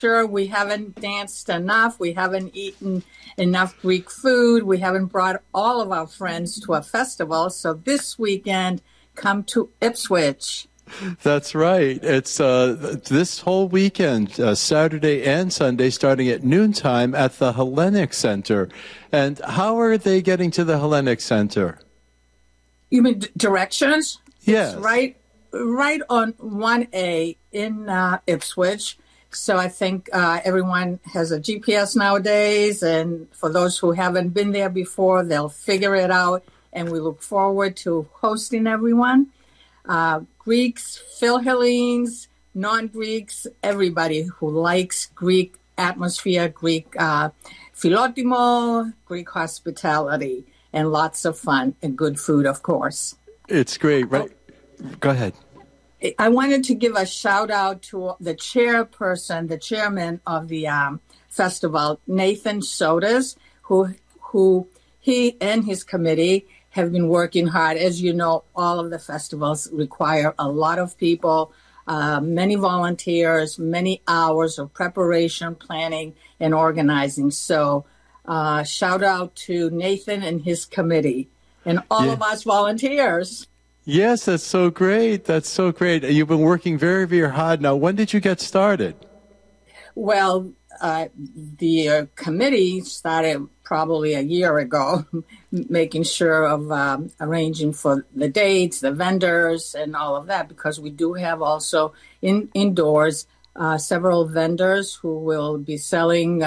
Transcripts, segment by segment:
sure we haven't danced enough. We haven't eaten enough Greek food. We haven't brought all of our friends to a festival. So this weekend, come to Ipswich. That's right. It's this whole weekend, Saturday and Sunday, starting at noontime at the Hellenic Center. And how are they getting to the Hellenic Center? You mean directions? Yes. It's right on 1A in Ipswich. So I think everyone has a GPS nowadays. And for those who haven't been there before, they'll figure it out. And we look forward to hosting everyone. Greeks, Philhellenes, non-Greeks, everybody who likes Greek atmosphere, Greek philotimo, Greek hospitality, and lots of fun and good food, of course. It's great, right? Go ahead. I wanted to give a shout out to the chairperson, the chairman of the festival, Nathan Sodas, who he and his committee have been working hard. As you know, all of the festivals require a lot of people, many volunteers, many hours of preparation, planning, and organizing. So shout out to Nathan and his committee and all of us volunteers. Yes, that's so great. That's so great. You've been working very, very hard. Now, when did you get started? Well, the committee started probably a year ago, making sure of arranging for the dates, the vendors, and all of that, because we do have also indoors several vendors who will be selling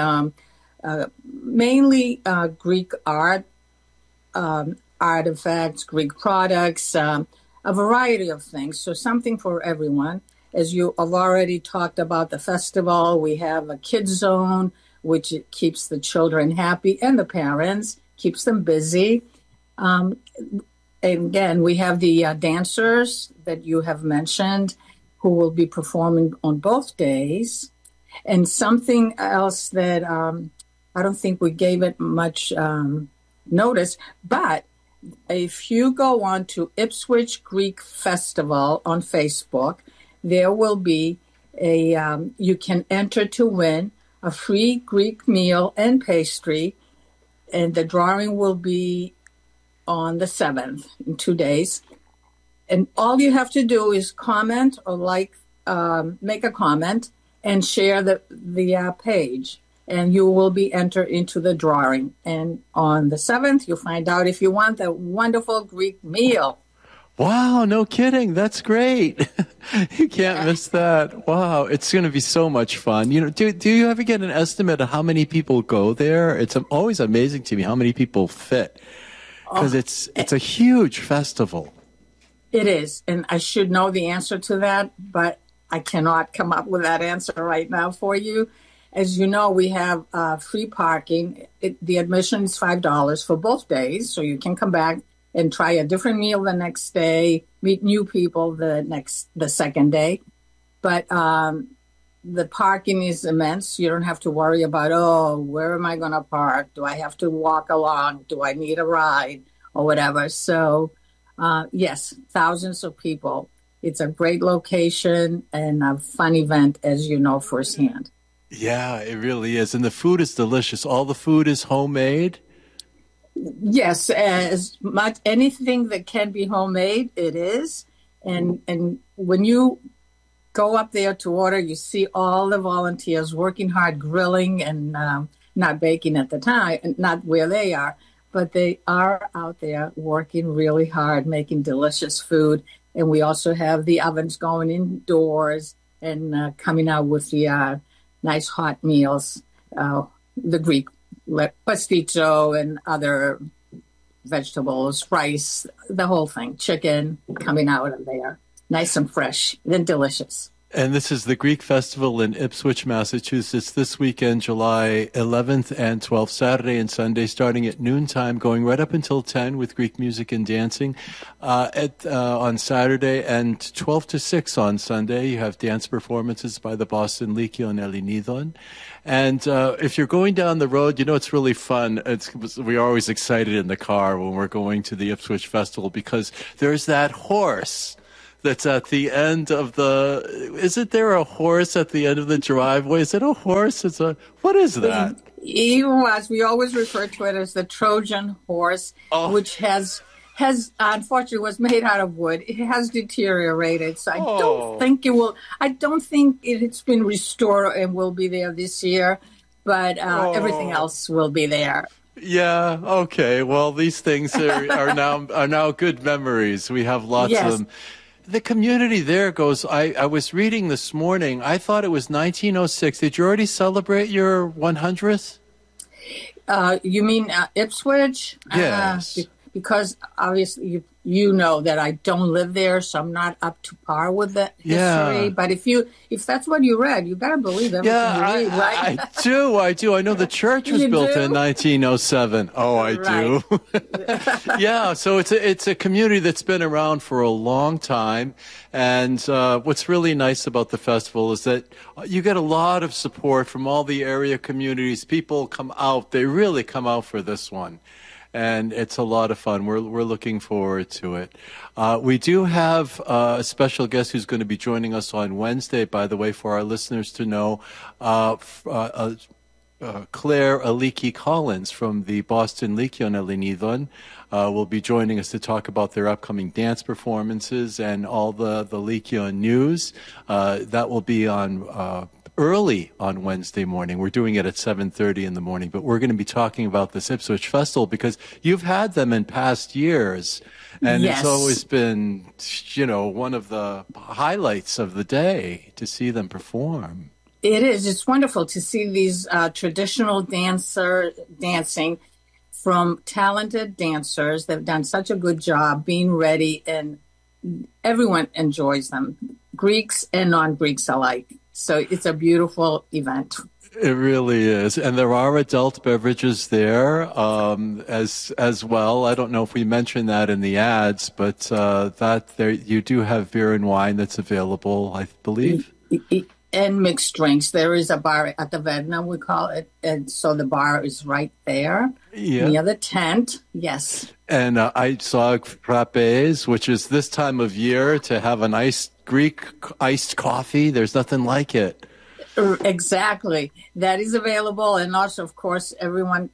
mainly Greek art, artifacts, Greek products, a variety of things. So something for everyone. As you have already talked about the festival, we have a kids zone, which keeps the children happy and the parents, keeps them busy. And again, we have the dancers that you have mentioned who will be performing on both days. And something else that I don't think we gave it much notice, but if you go on to Ipswich Greek Festival on Facebook, there will be you can enter to win a free Greek meal and pastry, and the drawing will be on the 7th, in 2 days. And all you have to do is comment or make a comment and share the page, and you will be entered into the drawing. And on the 7th, you'll find out if you want the wonderful Greek meal. Wow, no kidding. That's great. You can't miss that. Wow, it's going to be so much fun. You know, do you ever get an estimate of how many people go there? It's always amazing to me how many people fit, because it's a huge festival. It is, and I should know the answer to that, but I cannot come up with that answer right now for you. As you know, we have free parking. The admission is $5 for both days, so you can come back and try a different meal the next day, meet new people the second day. But the parking is immense. You don't have to worry about, where am I going to park? Do I have to walk along? Do I need a ride or whatever? So, yes, thousands of people. It's a great location and a fun event, as you know firsthand. Yeah, it really is. And the food is delicious. All the food is homemade. Yes, as much anything that can be homemade, it is. And when you go up there to order, you see all the volunteers working hard, grilling and not baking at the time, not where they are, but they are out there working really hard, making delicious food. And we also have the ovens going indoors and coming out with the nice hot meals, the Greek pasticho and other vegetables, rice, the whole thing, chicken coming out of there, nice and fresh and delicious. And this is the Greek Festival in Ipswich, Massachusetts, this weekend, July 11th and 12th, Saturday and Sunday, starting at noontime, going right up until 10 with Greek music and dancing on Saturday, and 12 to 6 on Sunday. You have dance performances by the Boston Lyceon Ellinidon. And if you're going down the road, you know, it's really fun. We're always excited in the car when we're going to the Ipswich Festival because there's that horse that's at the end of isn't there a horse at the end of the driveway? Is it a horse? What is that? He was. We always refer to it as the Trojan horse, which has unfortunately was made out of wood. It has deteriorated, so I don't think it will. I don't think it's been restored and will be there this year, but everything else will be there. Yeah. Okay. Well, these things are now good memories. We have lots of them. The community there goes. I was reading this morning. I thought it was 1906. Did you already celebrate your 100th? You mean Ipswich? Yes. Because obviously you know that I don't live there, so I'm not up to par with the history. But if that's what you read, you gotta believe everything you read, right? I do. I know the church was built in 1907. Oh, I do. Yeah. So it's a community that's been around for a long time, and what's really nice about the festival is that you get a lot of support from all the area communities. People come out. They really come out for this one. And it's a lot of fun. We're looking forward to it. We do have a special guest who's going to be joining us on Wednesday, by the way, for our listeners to know. Claire Aliki Collins from the Boston Legion Elenidon will be joining us to talk about their upcoming dance performances and all the Legion news. That will be on early on Wednesday morning. We're doing it at 7:30 in the morning, but we're going to be talking about this Ipswich Festival because you've had them in past years, and it's always been, one of the highlights of the day to see them perform. It is. It's wonderful to see these traditional dancing from talented dancers. They've done such a good job being ready, and everyone enjoys them, Greeks and non-Greeks alike. So it's a beautiful event. It really is. And there are adult beverages there as well. I don't know if we mentioned that in the ads, but you do have beer and wine that's available, I believe. And mixed drinks. There is a bar at the Vedna, we call it. And so the bar is right there near the tent. Yes. And I saw frappes, which is this time of year to have a nice Greek iced coffee. There's nothing like it. Exactly. That is available. And also, of course, everyone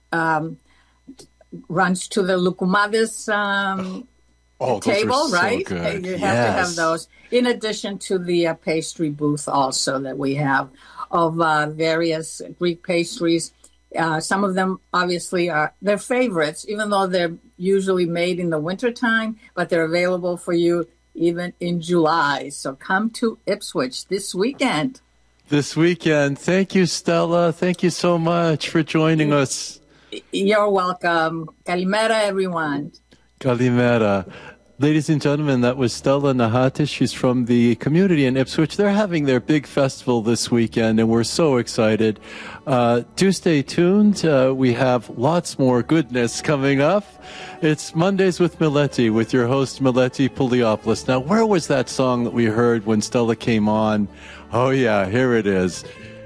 runs to the Lukumades table, right? So good. You have to have those. In addition to the pastry booth also that we have of various Greek pastries. Some of them obviously are their favorites, even though they're usually made in the wintertime, but they're available for you even in July. So come to Ipswich this weekend. Thank you, Stella. Thank you so much for joining us. You're welcome. Kalimera, everyone. Kalimera. Ladies and gentlemen, that was Stella Nahatis. She's from the community in Ipswich. They're having their big festival this weekend, and we're so excited. Do stay tuned. We have lots more goodness coming up. It's Mondays with Mileti, with your host, Mileti Pouliopoulos. Now, where was that song that we heard when Stella came on? Oh, yeah, here it is.